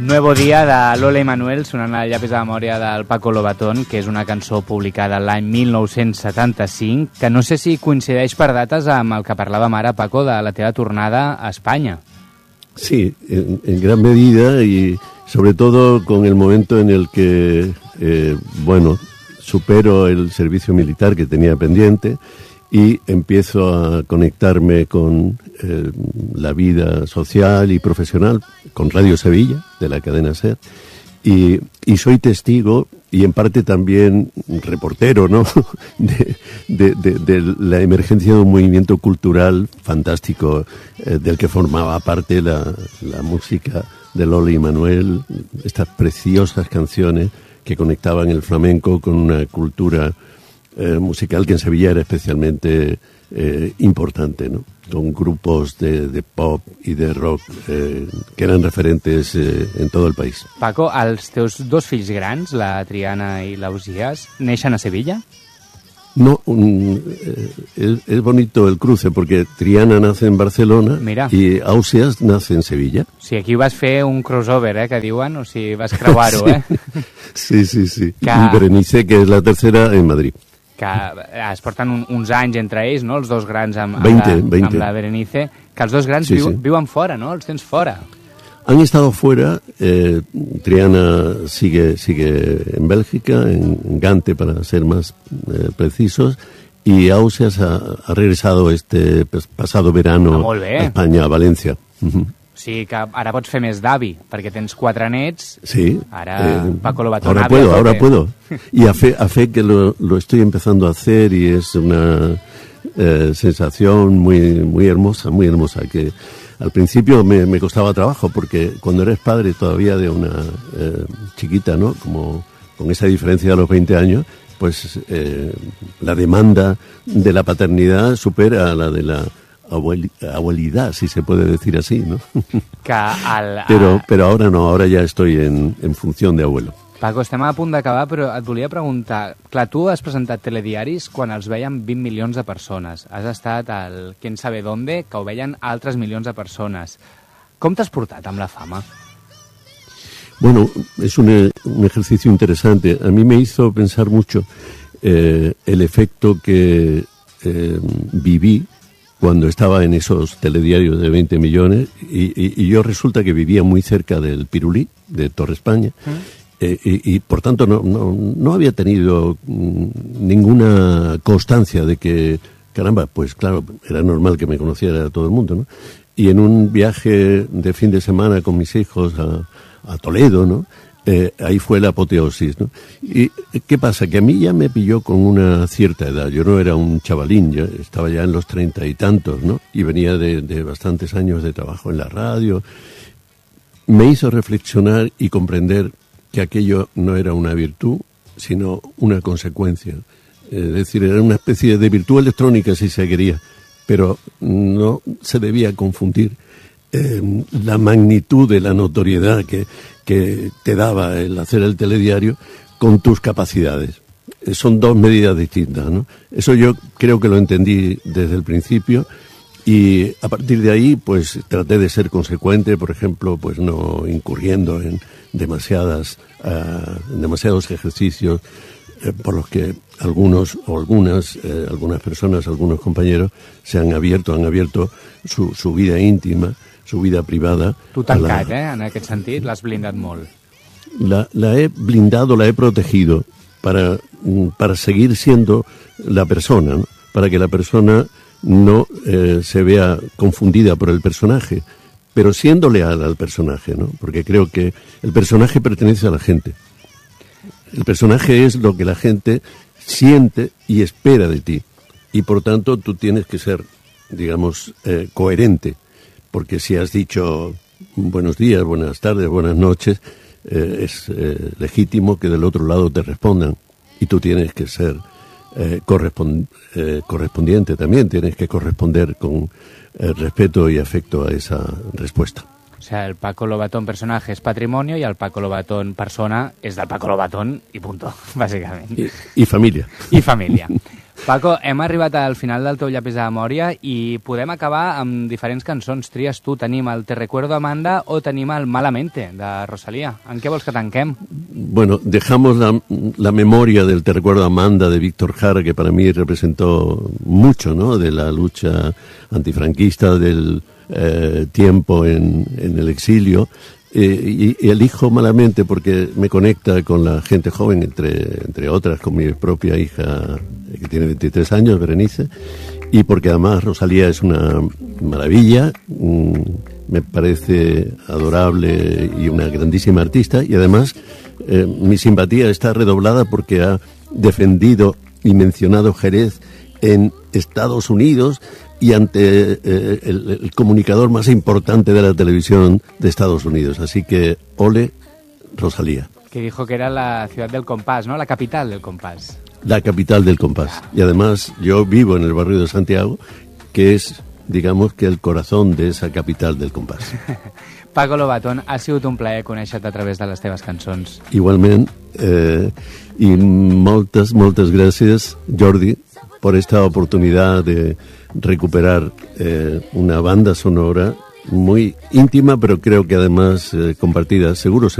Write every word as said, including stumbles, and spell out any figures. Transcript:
Nuevo dia de Lola i Manuel, sonant el llapis de memòria del Paco Lobatón, que és una cançó publicada l'any mil nou-cents setanta-cinc, que no sé si coincideix per dates amb el que parlàvem ara, Paco, de la teva tornada a Espanya. Sí, en, en gran medida y sobre todo con el momento en el que, eh, bueno, supero el servicio militar que tenía pendiente y empiezo a conectarme con eh, la vida social y profesional, con Radio Sevilla, de la cadena SER, y, y soy testigo y en parte también reportero, ¿no?, de, de, de, de la emergencia de un movimiento cultural fantástico, eh, del que formaba parte la, la música de Lola y Manuel, estas preciosas canciones que conectaban el flamenco con una cultura Eh, musical que en Sevilla era especialmente eh, importante, ¿no? Con grupos de, de pop i de rock eh, que eren referentes eh, en tot el país. Paco, els teus dos fills grans, la Triana i l'Ausias, neixen a Sevilla? No, un, eh, es, es bonito el cruce porque Triana nace en Barcelona. Mira. Y Ausias nace en Sevilla. Sí, aquí vas fer un crossover, eh, que diuen, o sigui, vas creuar-ho, sí. eh? Sí, sí, sí. Que... Y Berenice, que es la tercera, en Madrid. Que es porten un, uns anys entre ells, no?, els dos grans amb, amb, veinte, la, veinte. amb la Berenice, que els dos grans sí, viu, sí. viuen fora, no?, els tens fora. Han estado fuera, eh, Triana sigue, sigue en Bélgica, en Gante para ser más eh, precisos, y Ausias ha, ha regresado este pasado verano ah, a España, a Valencia. Uh-huh. O sigui que ara pots fer més d'avi, perquè tens quatre nets. Sí. Ara eh, Paco Lobatón. Ahora puedo, ahora puedo. Y a fe, a fe que lo, lo estoy empezando a hacer y es una eh, sensación muy, muy hermosa, muy hermosa, que al principio me, me costaba trabajo, porque cuando eres padre todavía de una eh, chiquita, ¿no?, como con esa diferencia de los veinte años, pues eh, la demanda de la paternidad supera a la de la abuelidad, si se puede decir así, ¿no? Que el, pero, pero ahora no, ahora ya estoy en, en función de abuelo. Paco, estem a punt d'acabar, però et volia preguntar, clar, tu has presentat telediaris quan els veien vint milions de persones. Has estat al Quién sabe dónde, que ho veien altres milions de persones. Com t'has portat amb la fama? Bueno, es un, un ejercicio interesante. A mí me hizo pensar mucho eh, el efecto que eh, viví cuando estaba en esos telediarios de veinte millones, y, y, y yo resulta que vivía muy cerca del Pirulí, de Torre España, ¿Mm? eh, y, y por tanto no, no, no había tenido mm, ninguna constancia de que, caramba, pues claro, era normal que me conociera todo el mundo, ¿no? Y en un viaje de fin de semana con mis hijos a, a Toledo, ¿no?, Eh, ahí fue la apoteosis, ¿no? ¿Y qué pasa? Que a mí ya me pilló con una cierta edad. Yo no era un chavalín, ya estaba ya en los treinta y tantos, ¿no? Y venía de, de bastantes años de trabajo en la radio. Me hizo reflexionar y comprender que aquello no era una virtud, sino una consecuencia. Es decir, era una especie de virtud electrónica, si se quería, pero no se debía confundir eh, la magnitud de la notoriedad que que te daba el hacer el telediario con tus capacidades. Son dos medidas distintas, ¿no? Eso yo creo que lo entendí desde el principio, y a partir de ahí pues traté de ser consecuente, por ejemplo, pues no incurriendo en demasiadas uh, en demasiados ejercicios eh, por los que algunos o algunas eh, algunas personas, algunos compañeros se han abierto, han abierto su, su vida íntima, su vida privada. Tu tancat, la... eh? En aquest sentit, l'has blindat molt. La, la he blindado, la he protegido para, para seguir siendo la persona, ¿no? Para que la persona no eh, se vea confundida por el personaje, pero siendo leal al personaje, ¿no? Porque creo que el personaje pertenece a la gente. El personaje es lo que la gente siente y espera de ti, y por tanto tú tienes que ser, digamos, eh, coherente. Porque si has dicho buenos días, buenas tardes, buenas noches, eh, es eh, legítimo que del otro lado te respondan, y tú tienes que ser eh, correspond eh, correspondiente también, tienes que corresponder con eh, respeto y afecto a esa respuesta. O sea, el Paco Lobatón personaje es patrimonio y el Paco Lobatón persona es del Paco Lobatón y punto, básicamente. Y, y familia. Y familia. Paco, hem arribat al final del teu llapis de memòria i podem acabar amb diferents cançons. Tries tu, tenim el Te recuerdo Amanda o tenim el Malamente, de Rosalía. En què vols que tanquem? Bueno, dejamos la, la memoria del Te recuerdo Amanda de Víctor Jara, que para mí representó mucho, ¿no?, de la lucha antifranquista, del eh, tiempo en, en el exilio. Eh, y, y elijo Malamente porque me conecta con la gente joven, entre, entre otras con mi propia hija, que tiene veintitrés años, Berenice, y porque además Rosalía es una maravilla, mmm, me parece adorable y una grandísima artista, y además eh, mi simpatía está redoblada porque ha defendido y mencionado Jerez en Estados Unidos y ante eh, el, el comunicador más importante de la televisión de Estados Unidos. Así que, ole, Rosalía. Que dijo que era la ciudad del compás, ¿no? La capital del compás. La capital del compás. Y además yo vivo en el barrio de Santiago, que es, digamos, que el corazón de esa capital del compás. Paco Lobatón, ha sigut un plaer conèixer-te a través de les teves cançons. Igualment, eh, i moltes, moltes gràcies, Jordi, por esta oportunidad de recuperar eh, una banda sonora muy íntima, pero creo que además eh, compartida, seguro, seguro.